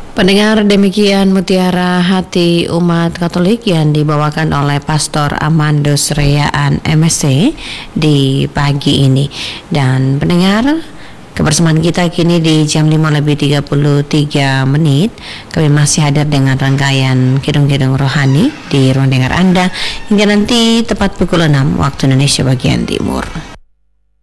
Pendengar, demikian Mutiara Hati Umat Katolik yang dibawakan oleh Pastor Amandus Reyaan MSC di pagi ini. Dan pendengar, kebersamaan kita kini di jam 5:33. Kami masih hadir dengan rangkaian Kidung-Kidung Rohani di ruang dengar Anda hingga nanti tepat pukul 6 waktu Indonesia bagian Timur.